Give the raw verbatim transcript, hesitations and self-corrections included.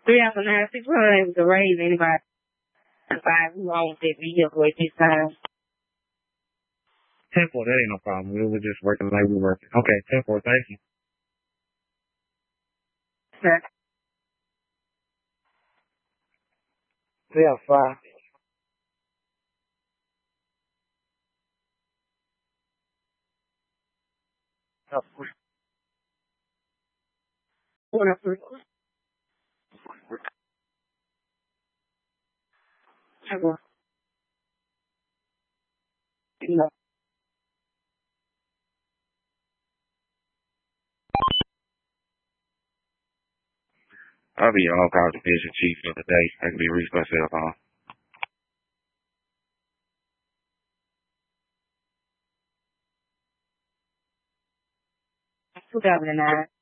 three thousand nine, six hundred able to raise anybody. Five, who owns that vehicle at this time. ten four, that ain't no problem. We were just working like we were working. Okay, ten four, thank you. Sir. Yeah, five. One of three. Sure. No. I'll be your all-call division chief for the day. I can be reached by cell phone. two thousand nine.